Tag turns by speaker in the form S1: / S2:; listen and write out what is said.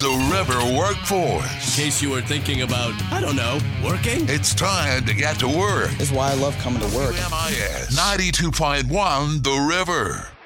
S1: The River Workforce.
S2: In case you were thinking about, I don't know, working?
S1: It's time to get to work.
S3: That's why I love coming to work.
S1: MIS 92.1 The River.